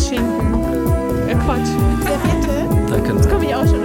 Schinken. Quatsch. Serviette. Danke. Das komme ich auch schon